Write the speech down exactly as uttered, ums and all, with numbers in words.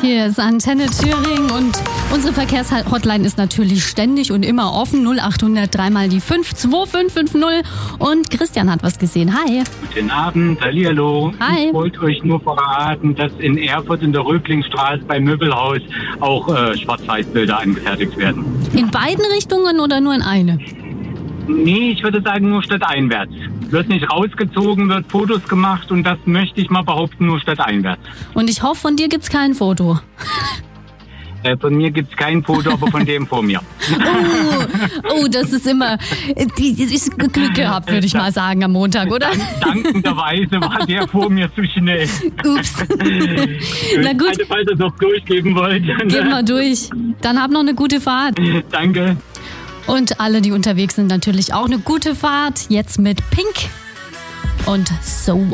Hier ist Antenne Thüringen und unsere Verkehrshotline ist natürlich ständig und immer offen. null acht hundert drei mal die fünf zwei fünf fünf null. Und Christian hat was gesehen. Hi. Guten Abend, hallihallo. Hi. Ich wollte euch nur verraten, dass in Erfurt in der Röblingstraße beim Möbelhaus auch äh, Schwarz-Weiß-Bilder angefertigt werden. In beiden Richtungen oder nur in eine? Nee, ich würde sagen nur stadteinwärts. Wird nicht rausgezogen, wird Fotos gemacht und das möchte ich mal behaupten, nur stadteinwärts. Und ich hoffe, von dir gibt's kein Foto. Äh, von mir gibt's kein Foto, aber von dem vor mir. Oh, oh, das ist immer, die, die ist Glück gehabt, würde ich mal sagen, am Montag, oder? Dank, dankenderweise war der vor mir zu schnell. Ups. Na gut. Also, falls ihr es noch durchgeben wollt. Gib mal durch. Dann hab noch eine gute Fahrt. Danke. Und alle, die unterwegs sind, natürlich auch eine gute Fahrt. Jetzt mit Pink und So What.